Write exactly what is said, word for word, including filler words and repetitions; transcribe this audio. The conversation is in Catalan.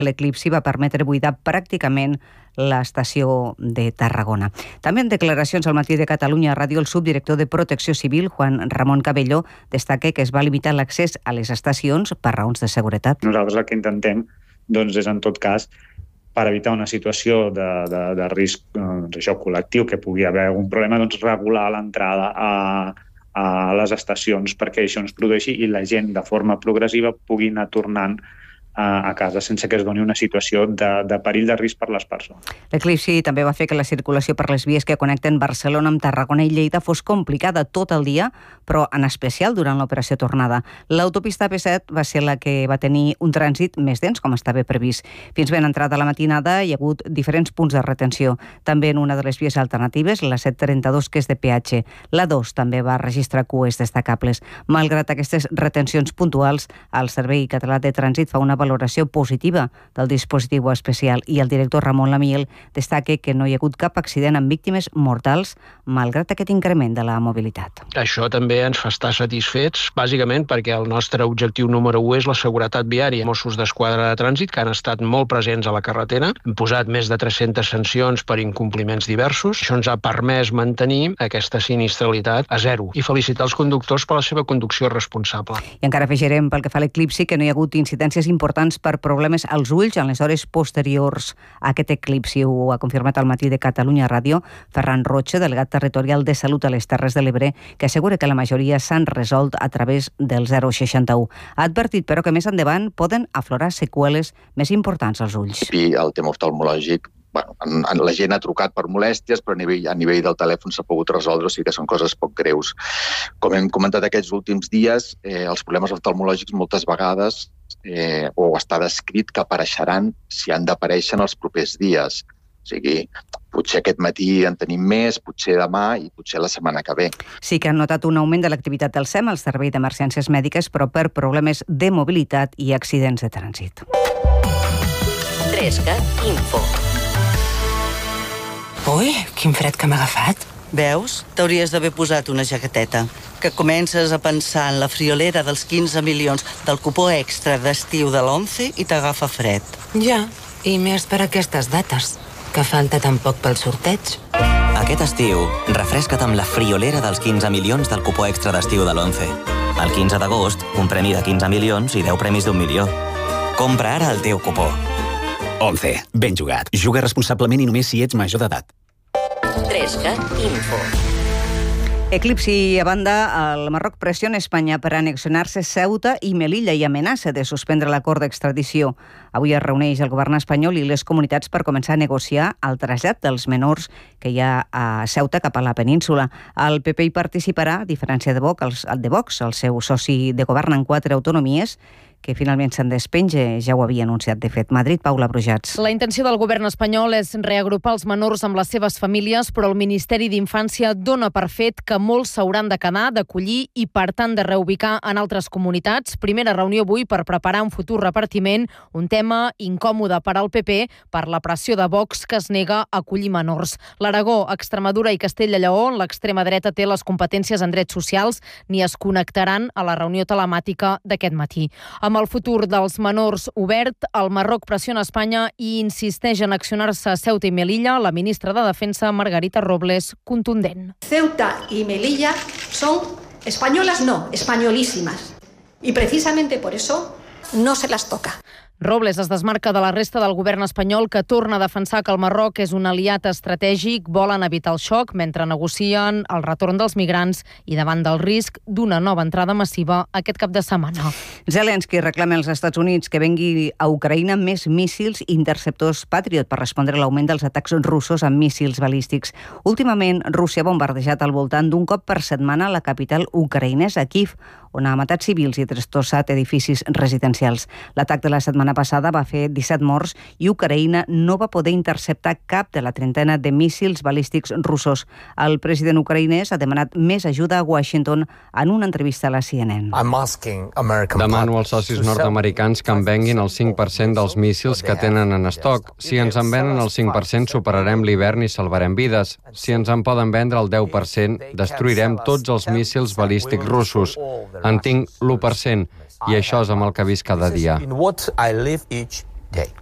L'eclipsi va permetre buidar pràcticament l'estació de Tarragona. També en declaracions al Matí de Catalunya Ràdio, el subdirector de Protecció Civil, Juan Ramon Cabello, destaca que es va limitar l'accés a les estacions per raons de seguretat. Nosaltres el que intentem doncs, és, en tot cas, per evitar una situació de, de, de risc doncs, això, col·lectiu, que pugui haver algun problema, doncs, regular l'entrada a, a les estacions perquè això ens produeixi i la gent de forma progressiva pugui anar tornant a casa sense que es doni una situació de, de perill de risc per les persones. L'eclipsi també va fer que la circulació per les vies que connecten Barcelona amb Tarragona i Lleida fos complicada tot el dia, però en especial durant l'operació tornada. L'autopista A P set va ser la que va tenir un trànsit més dens, com estava previst. Fins ben entrada la matinada hi ha hagut diferents punts de retenció. També en una de les vies alternatives, la set trenta-dos, que és de peatge. La dos també va registrar cues destacables. Malgrat aquestes retencions puntuals, el Servei Català de Trànsit fa una valoració positiva del dispositiu especial i el director Ramon Lamiel destaca que no hi ha hagut cap accident amb víctimes mortals malgrat aquest increment de la mobilitat. Això també ens fa estar satisfets, bàsicament perquè el nostre objectiu número u és la seguretat viària. Mossos d'Esquadra de Trànsit, que han estat molt presents a la carretera, han posat més de tres-centes sancions per incompliments diversos. Això ens ha permès mantenir aquesta sinistralitat a zero i felicitar els conductors per la seva conducció responsable. I encara afegirem pel que fa a l'eclipsi que no hi ha hagut incidències importants per problemes als ulls en les hores posteriors a aquest eclipsi. Ho ha confirmat al Matí de Catalunya Ràdio Ferran Roche, delegat territorial de Salut a les Terres de l'Ebre, que assegura que la majoria s'han resolt a través del zero seixanta u. Ha advertit, però, que més endavant poden aflorar seqüeles més importants als ulls. I el tema oftalmològic, bueno, la gent ha trucat per molèsties, però a nivell, a nivell del telèfon s'ha pogut resoldre, o sigui que són coses poc greus. Com hem comentat aquests últims dies, eh, els problemes oftalmològics moltes vegades eh, o està descrit que apareixeran si han d'aparèixer en els propers dies. O sigui, potser aquest matí en tenim més, potser demà i potser la setmana que ve. Sí que han notat un augment de l'activitat del SEM, el Servei d'Emergències Mèdiques, però per problemes de mobilitat i accidents de trànsit. Trescat Info. Ui, quin fred que m'ha agafat. Veus? T'hauries d'haver posat una jaqueteta. Que comences a pensar en la friolera dels quinze milions del cupó extra d'estiu de l'Once i t'agafa fred. Ja, i més per aquestes dates, que falta tan poc pel sorteig. Aquest estiu, refresca't amb la friolera dels quinze milions del cupó extra d'estiu de l'Once. El quinze d'agost, un premi de quinze milions i deu premis d'un milió. Compra ara el teu cupó. Once. Ben jugat. Juga responsablement i només si ets major d'edat. Trescat Info. Eclipsi a banda, el Marroc pressiona Espanya per annexionar-se Ceuta i Melilla i amenaça de suspendre l'acord d'extradició. Avui es reuneix el govern espanyol i les comunitats per començar a negociar el trasllat dels menors que hi ha a Ceuta cap a la península. El P P hi participarà, a diferència de Vox, el de Vox, el seu soci de govern en quatre autonomies, que finalment se'n despenja, ja ho havia anunciat de fet. Madrid, Paula Brujats. La intenció del govern espanyol és reagrupar els menors amb les seves famílies, però el Ministeri d'Infància dona per fet que molts s'hauran de quedar, d'acollir i, per tant, de reubicar en altres comunitats. Primera reunió avui per preparar un futur repartiment, un tema incòmode per al P P per la pressió de Vox que es nega a acollir menors. L'Aragó, Extremadura i Castella i Lleó, l'extrema dreta té les competències en drets socials, ni es connectaran a la reunió telemàtica d'aquest matí. Amb el futur dels menors obert, el Marroc pressiona Espanya i insisteix en accionar-se a Ceuta i Melilla. La ministra de Defensa, Margarita Robles, contundent. Ceuta y Melilla son españolas, no, españolísimas. Y precisamente por eso no se las toca. Robles es desmarca de la resta del govern espanyol, que torna a defensar que el Marroc és un aliat estratègic, volen evitar el xoc mentre negocien el retorn dels migrants i davant del risc d'una nova entrada massiva aquest cap de setmana. Zelensky reclama als Estats Units que vengui a Ucraïna més míssils interceptors Patriot per respondre a l'augment dels atacs russos amb míssils balístics. Últimament, Rússia ha bombardejat al voltant d'un cop per setmana la capital ucraïnesa, Kyiv, on ha matat civils i destrossat edificis residencials. L'atac de la setmana passada va fer disset morts i Ucraïna no va poder interceptar cap de la trentena de míssils balístics russos. El president ucraïnès ha demanat més ajuda a Washington en una entrevista a la C N N. Demano als socis nord-americans que em venguin el cinc per cent dels míssils que tenen en estoc. Si ens en venen el cinc per cent, superarem l'hivern i salvarem vides. Si ens en poden vendre el deu per cent, destruirem tots els míssils balístics russos. En tinc l'u per cent i això és amb el que visc cada dia.